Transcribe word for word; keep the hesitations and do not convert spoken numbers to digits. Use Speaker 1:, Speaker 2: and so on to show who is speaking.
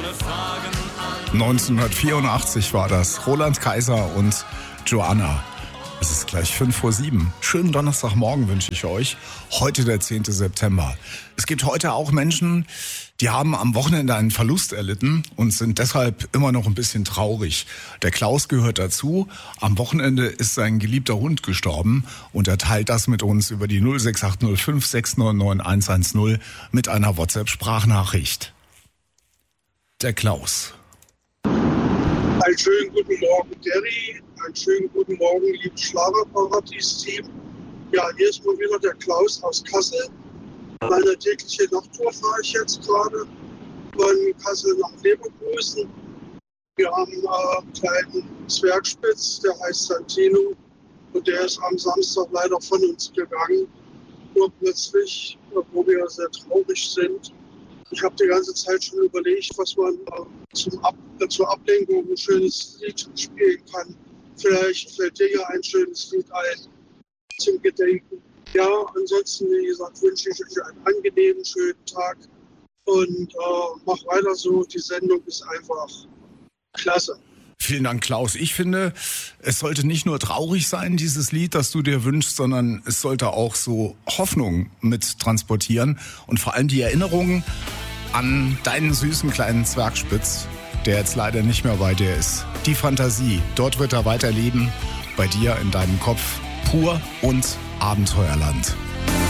Speaker 1: neunzehnhundertvierundachtzig war das. Roland Kaiser und Joanna. Es ist gleich fünf vor sieben. Schönen Donnerstagmorgen wünsche ich euch. Heute der zehnte September. Es gibt heute auch Menschen, die haben am Wochenende einen Verlust erlitten und sind deshalb immer noch ein bisschen traurig. Der Klaus gehört dazu. Am Wochenende ist sein geliebter Hund gestorben und er teilt das mit uns über die null sechs acht null fünf sechs neun neun eins eins null mit einer WhatsApp-Sprachnachricht. Der Klaus.
Speaker 2: Einen schönen guten Morgen, Derry. Einen schönen guten Morgen, liebes Schlagerparadies-Team. Ja, hier ist mal wieder der Klaus aus Kassel. Meine tägliche Nachttour fahre ich jetzt gerade von Kassel nach Leverkusen. Wir haben äh, einen kleinen Zwergspitz, der heißt Santino. Und der ist am Samstag leider von uns gegangen. Nur plötzlich, wo wir sehr traurig sind. Ich habe die ganze Zeit schon überlegt, was man äh, zum Ab äh, zur Ablenkung ein schönes Lied spielen kann. Vielleicht fällt dir ja ein schönes Lied ein zum Gedenken. Ja, ansonsten, wie gesagt, wünsche ich euch einen angenehmen, schönen Tag und äh, mach weiter so. Die Sendung ist einfach klasse.
Speaker 1: Vielen Dank, Klaus. Ich finde, es sollte nicht nur traurig sein, dieses Lied, das du dir wünschst, sondern es sollte auch so Hoffnung mit transportieren und vor allem die Erinnerungen an deinen süßen kleinen Zwergspitz, der jetzt leider nicht mehr bei dir ist. Die Fantasie, dort wird er weiterleben, bei dir in deinem Kopf, pur und Abenteuerland.